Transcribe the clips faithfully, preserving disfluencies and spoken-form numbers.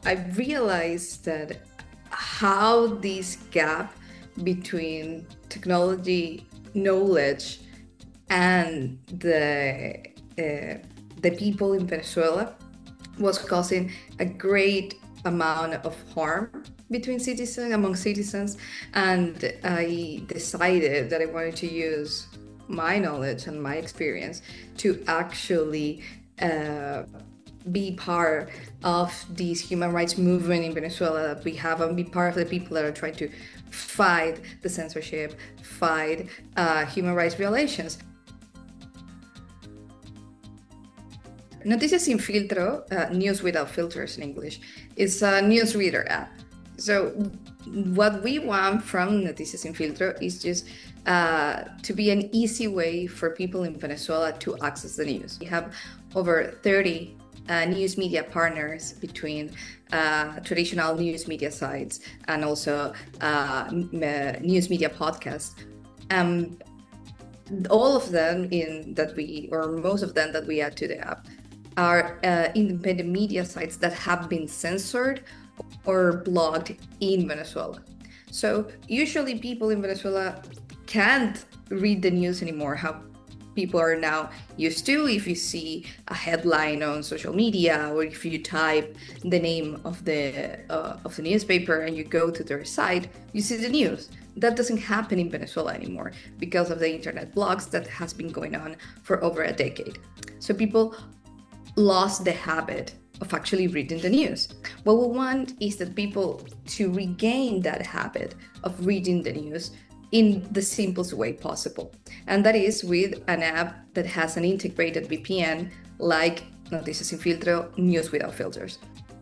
I realized that how this gap between technology knowledge and the uh, the people in Venezuela was causing a great amount of harm between citizens, among citizens, and I decided that I wanted to use my knowledge and my experience to actually uh, be part of this human rights movement in Venezuela that we have, and be part of the people that are trying to fight the censorship, fight uh, human rights violations. Noticias Sin Filtro, uh, News Without Filters in English, is a newsreader app. So what we want from Noticias Sin Filtro is just uh, to be an easy way for people in Venezuela to access the news. We have over thirty uh, news media partners between uh, traditional news media sites and also uh, m- uh, news media podcasts. Um, all of them in that we, or most of them that we add to the app, are uh, independent media sites that have been censored or blocked in Venezuela. So usually people in Venezuela can't read the news anymore, how people are now used to. If you see a headline on social media, or if you type the name of the uh, of the newspaper and you go to their site, you see the news. That doesn't happen in Venezuela anymore because of the internet blocks that has been going on for over a decade. So people lost the habit of actually reading the news. What we want is that people to regain that habit of reading the news in the simplest way possible. And that is with an app that has an integrated V P N like Noticias Sin Filtro, News Without Filters.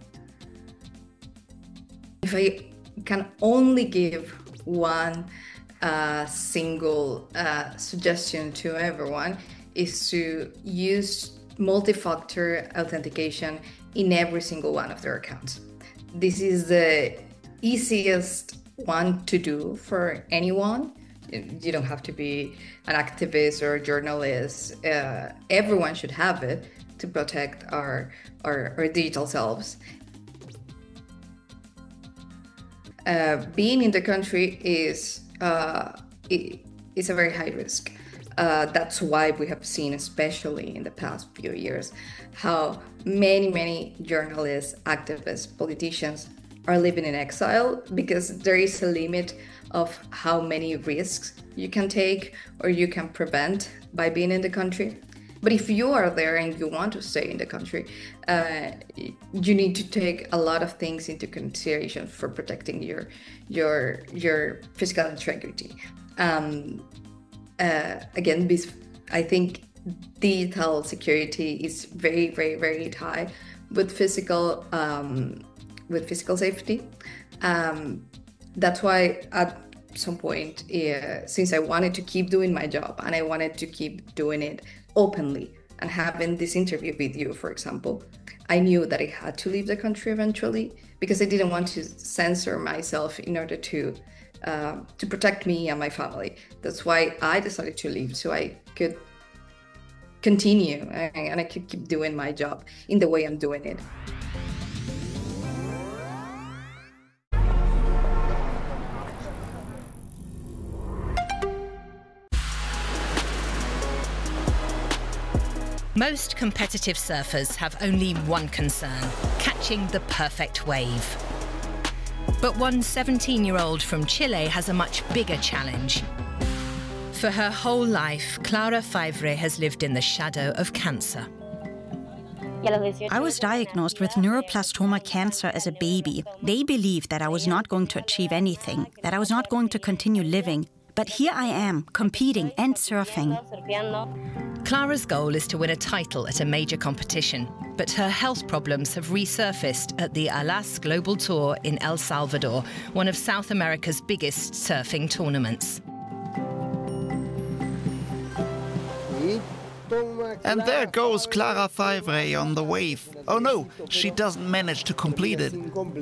If I can only give one uh, single uh, suggestion to everyone, is to use multi-factor authentication in every single one of their accounts. This is the easiest one to do for anyone. You don't have to be an activist or a journalist. Uh, everyone should have it to protect our, our, our digital selves. Uh, being in the country is, uh, is a very high risk. Uh, that's why we have seen, especially in the past few years, how many, many journalists, activists, politicians are living in exile, because there is a limit of how many risks you can take or you can prevent by being in the country. But if you are there and you want to stay in the country, uh, you need to take a lot of things into consideration for protecting your your your physical integrity. Um, Uh, again, this, I think digital security is very, very, very high with physical um, with physical safety. Um, that's why at some point, uh, since I wanted to keep doing my job and I wanted to keep doing it openly and having this interview with you, for example, I knew that I had to leave the country eventually, because I didn't want to censor myself in order to Uh, to protect me and my family. That's why I decided to leave, so I could continue and, and I could keep doing my job in the way I'm doing it. Most competitive surfers have only one concern: catching the perfect wave. But one seventeen-year-old from Chile has a much bigger challenge. For her whole life, Clara Favre has lived in the shadow of cancer. I was diagnosed with neuroblastoma cancer as a baby. They believed that I was not going to achieve anything, that I was not going to continue living. But here I am, competing and surfing. Clara's goal is to win a title at a major competition, but her health problems have resurfaced at the Alas Global Tour in El Salvador, one of South America's biggest surfing tournaments. And there goes Clara Favre on the wave. Oh no, she doesn't manage to complete it.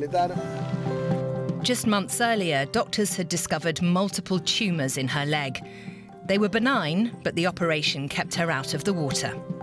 Just months earlier, doctors had discovered multiple tumours in her leg. They were benign, but the operation kept her out of the water.